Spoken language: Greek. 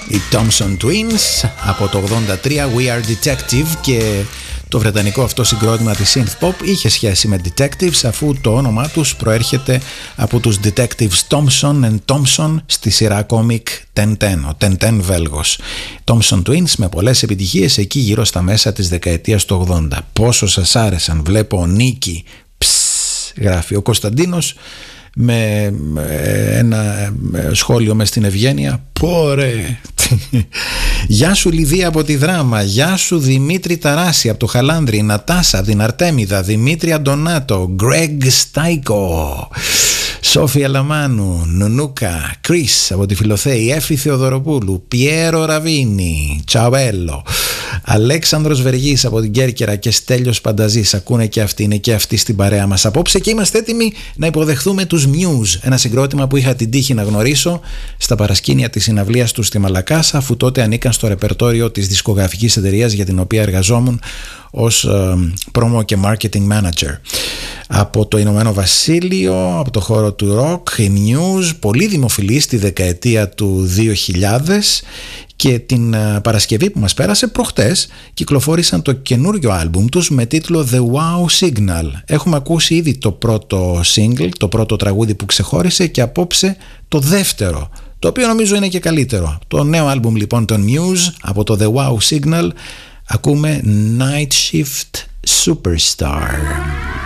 Οι Thompson Twins από το 83, We Are Detective, και το βρετανικό αυτό συγκρότημα της synth pop είχε σχέση με detectives, αφού το όνομά τους προέρχεται από τους detectives Thompson and Thompson στη σειρά κόμικ Ten-Ten, ο Ten-Ten Βέλγος. Thompson Twins με πολλές επιτυχίες εκεί γύρω στα μέσα της δεκαετίας του 80. Πόσο σας άρεσαν, βλέπω ο Νίκη, γράφει ο Κωνσταντίνος με ένα σχόλιο μες στην Ευγένεια. Πόρε. Γεια σου Λιδία από τη Δράμα, γεια σου Δημήτρη Ταράση από το Χαλάνδρι, Νατάσα από την Αρτέμιδα, Δημήτρη Αντωνάτο, Γκρέγκ Στάικο, Σόφια Λαμάνου, Νουνούκα, Κρίς από τη Φιλοθέη, Έφη Θεοδωροπούλου, Πιέρο Ραβίνη, Τσαουέλο, Αλέξανδρος Βεργής από την Κέρκυρα και Στέλιος Πανταζής. Ακούνε και αυτοί, είναι και αυτοί στην παρέα μας απόψε και είμαστε έτοιμοι να υποδεχθούμε τους Muse, ένα συγκρότημα που είχα την τύχη να γνωρίσω στα παρασκήνια της συναυλίας του στη Μαλακάσα, αφού τότε ανήκαν στο ρεπερτόριο της δισκογραφικής εταιρείας για την οποία εργαζόμουν ως promo και marketing manager. Από το Ηνωμένο Βασίλειο, από το χώρο του rock, οι Muse, πολύ δημοφιλή στη δεκαετία του 2000, και την Παρασκευή που μας πέρασε προχτές κυκλοφόρησαν το καινούριο άλμπουμ τους με τίτλο The Wow Signal. Έχουμε ακούσει ήδη το πρώτο single, το πρώτο τραγούδι που ξεχώρισε, και απόψε το δεύτερο, το οποίο νομίζω είναι και καλύτερο. Το νέο άλμπουμ λοιπόν των Muse από το The Wow Signal ακούμε Night Shift Superstar.